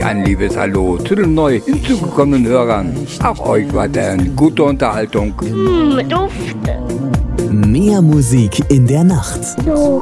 ein liebes Hallo zu den neu hinzugekommenen Hörern. Auch euch weiterhin gute Unterhaltung. Dufte. Mehr Musik in der Nacht. So